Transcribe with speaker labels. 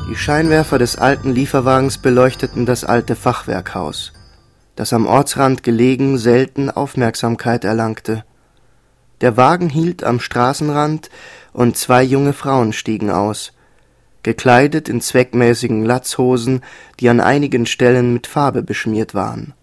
Speaker 1: Die Scheinwerfer des alten Lieferwagens beleuchteten das alte Fachwerkhaus, das am Ortsrand gelegen selten Aufmerksamkeit erlangte. Der Wagen hielt am Straßenrand und 2 junge Frauen stiegen aus, gekleidet in zweckmäßigen Latzhosen, die an einigen Stellen mit Farbe beschmiert waren.